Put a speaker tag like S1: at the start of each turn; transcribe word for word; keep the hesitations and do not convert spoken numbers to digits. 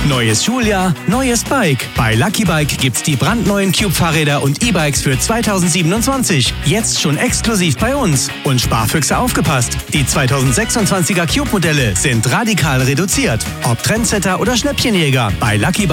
S1: Neues Schuljahr, neues Bike. Bei Lucky Bike gibt's die brandneuen Cube-Fahrräder und E-Bikes für zweitausendsiebenundzwanzig. Jetzt schon exklusiv bei uns. Und Sparfüchse aufgepasst. Die zweitausendsechsundzwanziger Cube-Modelle sind radikal reduziert. Ob Trendsetter oder Schnäppchenjäger. Bei Lucky Bike